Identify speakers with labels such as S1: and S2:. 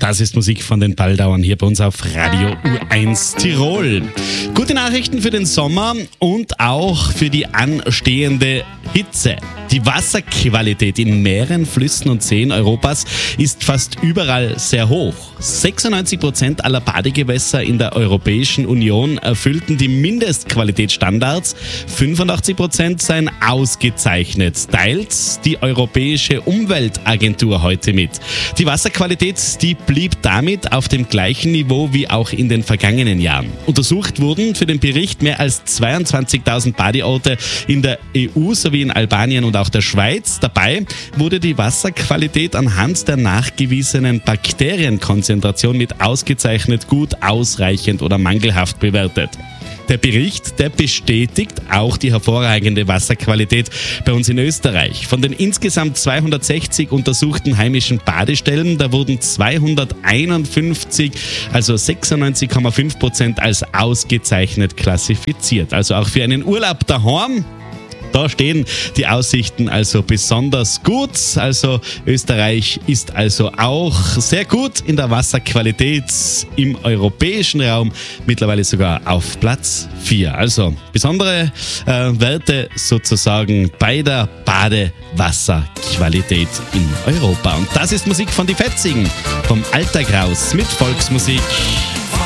S1: Das ist Musik von den Baldauern hier bei uns auf Radio U1 Tirol. Gute Nachrichten für den Sommer und auch für die anstehende Hitze. Die Wasserqualität in mehreren Flüssen und Seen Europas ist fast überall sehr hoch. 96% aller Badegewässer in der Europäischen Union erfüllten die Mindestqualitätsstandards. 85% seien ausgezeichnet, teilt die Europäische Umweltagentur heute mit. Die Wasserqualität, die blieb damit auf dem gleichen Niveau wie auch in den vergangenen Jahren. Untersucht wurden für den Bericht mehr als 22.000 Badeorte in der EU sowie in Albanien und auch der Schweiz. Dabei wurde die Wasserqualität anhand der nachgewiesenen Bakterienkonzentration mit ausgezeichnet, gut, ausreichend oder mangelhaft bewertet. Der Bericht, der bestätigt auch die hervorragende Wasserqualität bei uns in Österreich. Von den insgesamt 260 untersuchten heimischen Badestellen, da wurden 251, also 96,5% als ausgezeichnet klassifiziert. Also auch für einen Urlaub daheim. Da stehen die Aussichten also besonders gut. Also Österreich ist also auch sehr gut in der Wasserqualität im europäischen Raum, mittlerweile sogar auf Platz 4. Also besondere Werte sozusagen bei der Badewasserqualität in Europa. Und das ist Musik von die Fetzigen, vom Altergraus mit Volksmusik.